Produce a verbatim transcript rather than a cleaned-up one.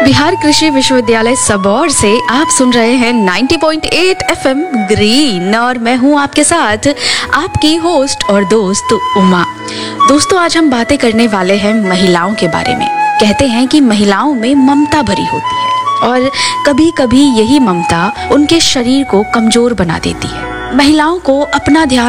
बिहार कृषि विश्वविद्यालय सबौर से आप सुन रहे हैं नब्बे पॉइंट आठ एफएम ग्रीन और मैं हूं आपके साथ आपकी होस्ट और दोस्त उमा। दोस्तों, आज हम बातें करने वाले हैं महिलाओं के बारे में। कहते हैं कि महिलाओं में ममता भरी होती है और कभी कभी यही ममता उनके शरीर को कमजोर बना देती है। महिलाओं को अपना ध्यान